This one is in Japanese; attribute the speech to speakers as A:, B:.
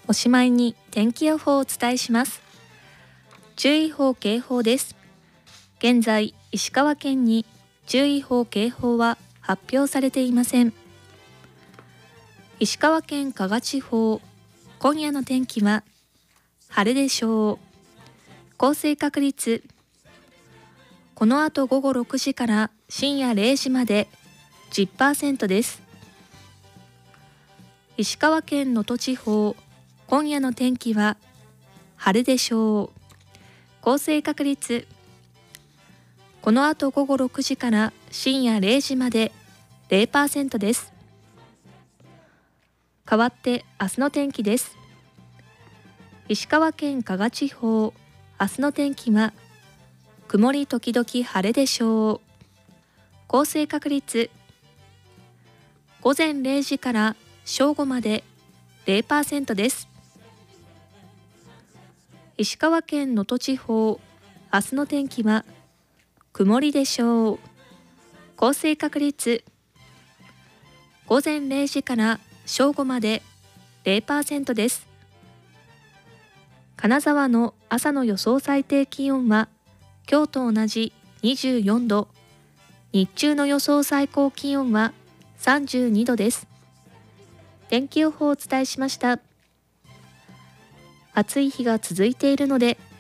A: おしまいに天気予報をお伝えします。注意報警報です。現在、石川県に注意報警報は発表されていません。石川県加賀地方、今夜の天気は晴れでしょう。降水確率、この後午後6時から深夜0時まで 10% です。石川県能登地方、今夜の天気は晴れでしょう。降水確率、この後午後6時から深夜0時まで 0% です。代わって明日の天気です。石川県加賀地方、明日の天気は曇り時々晴れでしょう。降水確率、午前0時から正午まで 0% です。石川県能登地方、明日の天気は曇りでしょう。降水確率、午前0時から正午まで 0% です。金沢の朝の予想最低気温は今日と同じ24度、日中の予想最高気温は32度です。天気予報をお伝えしました。暑い日が続いているので